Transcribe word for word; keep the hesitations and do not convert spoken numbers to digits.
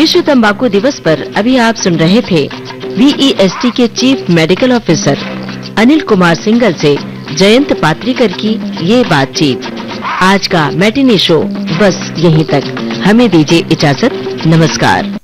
विश्व तंबाकू दिवस पर अभी आप सुन रहे थे वी ई एस टी के chief medical officer Anil Kumar Singhal से जयंत पात्रिकर की ये बातचीत। आज का मैटिनी शो बस यहीं तक। हमें दीजिए इजाजत। नमस्कार।